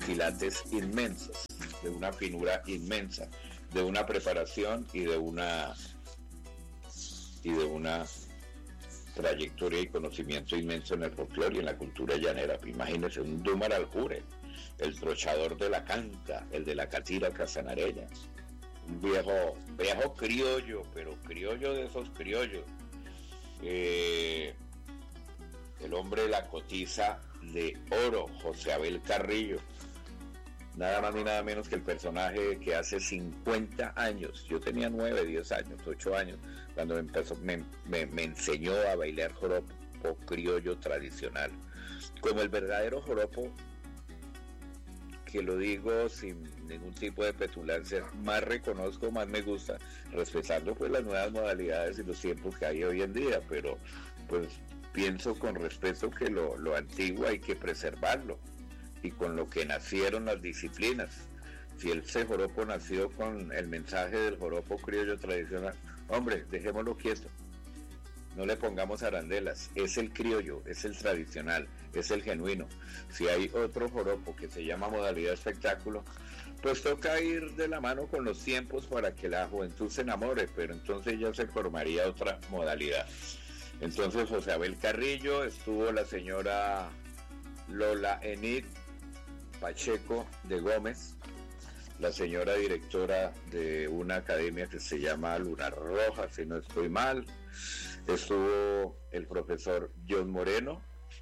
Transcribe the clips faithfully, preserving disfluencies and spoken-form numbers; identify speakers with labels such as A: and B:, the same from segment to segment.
A: quilates inmensos, de una finura inmensa, de una preparación y de una y de una trayectoria y conocimiento inmenso en el folclore y en la cultura llanera. Imagínense un Dúmar Aljure, el trochador de la canta, el de la catira casanareña, un viejo, viejo criollo, pero criollo de esos criollos. Eh, el hombre de la cotiza de oro, José Abel Carrillo, nada más ni nada menos que el personaje que hace cincuenta años, yo tenía nueve, diez años, ocho años, cuando me, empezó, me, me, me enseñó a bailar joropo criollo tradicional, como el verdadero joropo, que lo digo sin ningún tipo de petulancia, más reconozco, más me gusta, respetando pues las nuevas modalidades y los tiempos que hay hoy en día, pero pues pienso con respeto que lo, lo antiguo hay que preservarlo, y con lo que nacieron las disciplinas. Si ese joropo nació con el mensaje del joropo criollo tradicional, hombre, dejémoslo quieto, no le pongamos arandelas, es el criollo, es el tradicional, es el genuino. Si hay otro joropo que se llama modalidad espectáculo, pues toca ir de la mano con los tiempos para que la juventud se enamore, pero entonces ya se formaría otra modalidad. Entonces José Abel Carrillo, estuvo la señora Lola Enid Pacheco de Gómez, la señora directora de una academia que se llama Luna Roja, si no estoy mal. Estuvo el profesor John Moreno,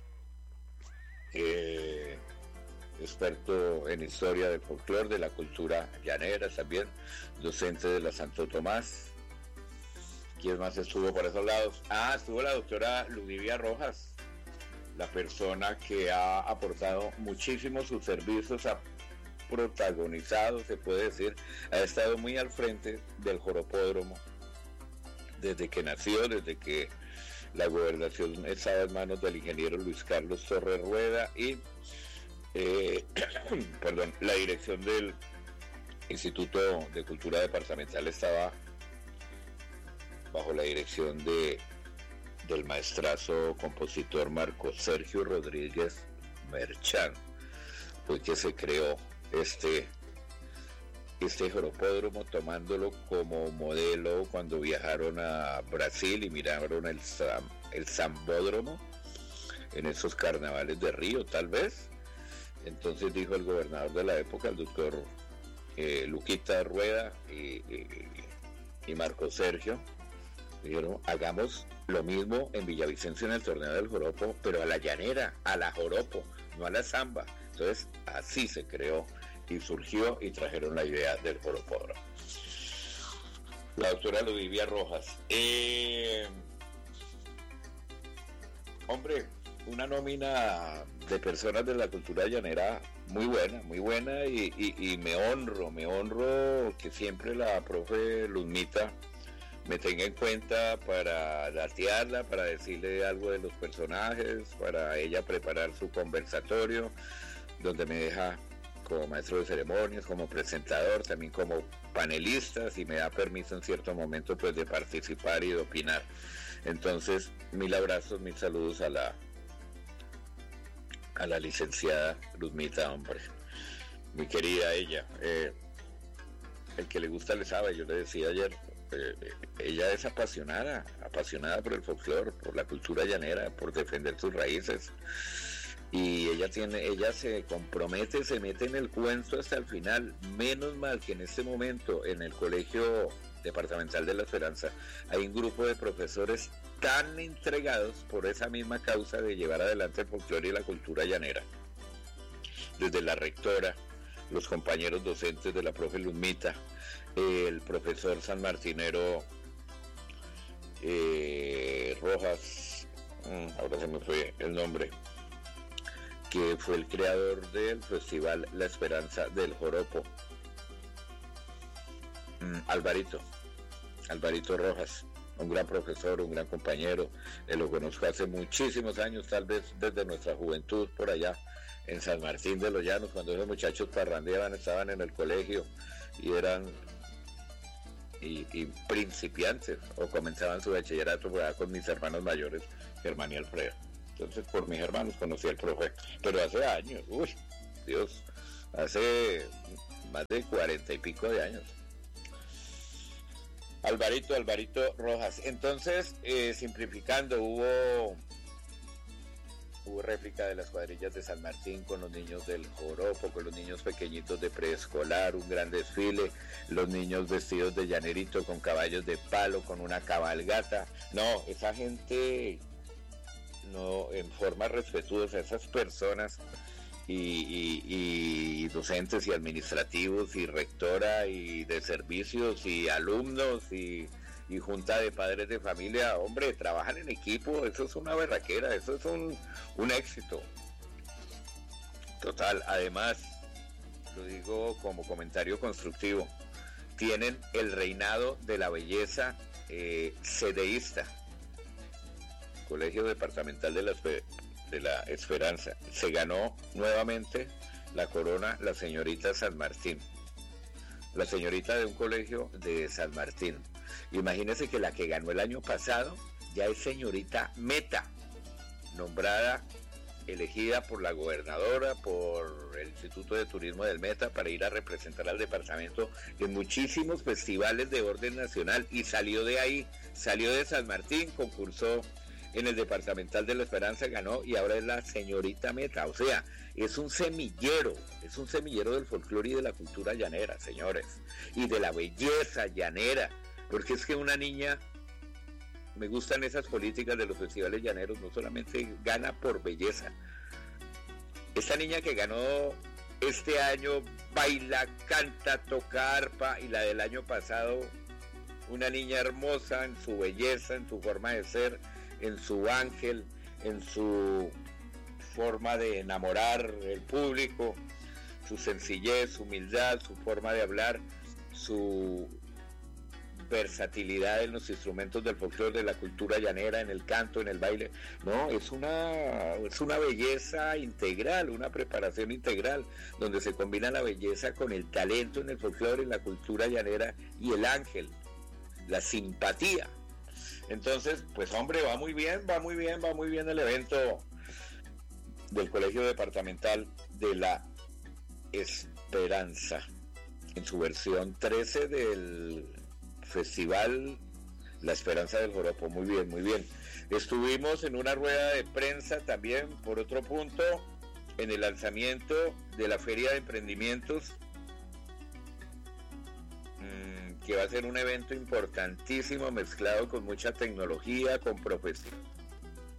A: eh, experto en historia del folclore, de la cultura llanera también, docente de la Santo Tomás. ¿Quién más estuvo por esos lados? Ah, estuvo la doctora Ludivia Rojas, la persona que ha aportado muchísimo sus servicios, ha protagonizado, se puede decir, ha estado muy al frente del joropódromo desde que nació, desde que la gobernación estaba en manos del ingeniero Luis Carlos Torres Rueda y eh, perdón, la dirección del Instituto de Cultura Departamental estaba bajo la dirección de del maestrazo compositor Marco Sergio Rodríguez Merchán. Fue que se creó este este joropódromo, tomándolo como modelo cuando viajaron a Brasil y miraron el, el Zambódromo en esos carnavales de Río, tal vez. Entonces dijo el gobernador de la época, el doctor eh, Luquita Rueda y, y, y Marco Sergio, dijeron, hagamos lo mismo en Villavicencio en el torneo del joropo, pero a la llanera, a la joropo, no a la zamba. Entonces así se creó y surgió y trajeron la idea del joropódromo. La doctora Ludivia Rojas. Eh, hombre, una nómina de personas de la cultura llanera muy buena, muy buena y, y, y me honro, me honro que siempre la profe Luzmita me tenga en cuenta para datearla, para decirle algo de los personajes, para ella preparar su conversatorio, donde me deja como maestro de ceremonias, como presentador, también como panelista, si me da permiso en cierto momento pues de participar y de opinar. Entonces, mil abrazos, mil saludos a la a la licenciada Luzmita, hombre, mi querida ella. Eh, el que le gusta le sabe, yo le decía ayer, eh, ella es apasionada, apasionada por el folclore, por la cultura llanera, por defender sus raíces. Y ella tiene, ella se compromete, se mete en el cuento hasta el final. Menos mal que en este momento en el Colegio Departamental de la Esperanza hay un grupo de profesores tan entregados por esa misma causa de llevar adelante el folclore y la cultura llanera. Desde la rectora, los compañeros docentes de la profe Luzmita, el profesor sanmartinero eh, Rojas, ahora se me fue el nombre, que fue el creador del festival La Esperanza del Joropo, mm, Alvarito, Alvarito Rojas, un gran profesor, un gran compañero, eh, lo conozco hace muchísimos años, tal vez desde nuestra juventud por allá en San Martín de los Llanos, cuando esos muchachos parrandeaban, estaban en el colegio y eran y, y principiantes o comenzaban su bachillerato por allá con mis hermanos mayores, Germán y Alfredo. Entonces por mis hermanos conocí al profe, pero hace años, uy, Dios, hace más de cuarenta y pico de años. Alvarito, Alvarito Rojas. Entonces, eh, simplificando, hubo hubo réplica de las cuadrillas de San Martín con los niños del joropo, con los niños pequeñitos de preescolar, un gran desfile, los niños vestidos de llanerito con caballos de palo, con una cabalgata. No, esa gente, no, en forma respetuosa, esas personas y, y, y docentes y administrativos y rectora y de servicios y alumnos y, y junta de padres de familia, hombre, trabajan en equipo, eso es una berraquera, eso es un, un éxito total. Además, lo digo como comentario constructivo, tienen el reinado de la belleza eh, sedeísta, Colegio Departamental de la, de la Esperanza. Se ganó nuevamente la corona la señorita San Martín, la señorita de un colegio de San Martín. Imagínense que la que ganó el año pasado ya es señorita Meta, nombrada, elegida por la gobernadora, por el Instituto de Turismo del Meta, para ir a representar al departamento en muchísimos festivales de orden nacional, y salió de ahí, salió de San Martín, concursó en el Departamental de la Esperanza, ganó, y ahora es la señorita Meta. O sea, es un semillero, es un semillero del folclore y de la cultura llanera, señores, y de la belleza llanera, porque es que una niña, me gustan esas políticas de los festivales llaneros, no solamente gana por belleza. Esta niña que ganó este año baila, canta, toca arpa, y la del año pasado, una niña hermosa en su belleza, en su forma de ser, en su ángel, en su forma de enamorar el público, su sencillez, su humildad, su forma de hablar, su versatilidad en los instrumentos del folclore, de la cultura llanera, en el canto, en el baile. No, es una, es una belleza integral, una preparación integral, donde se combina la belleza con el talento en el folclore, en la cultura llanera, y el ángel, la simpatía. Entonces, pues hombre, va muy bien, va muy bien, va muy bien el evento del Colegio Departamental de la Esperanza, en su versión trece del Festival La Esperanza del Joropo. Muy bien, muy bien. Estuvimos en una rueda de prensa también, por otro punto, en el lanzamiento de la Feria de Emprendimientos, que va a ser un evento importantísimo, mezclado con mucha tecnología, con profesionales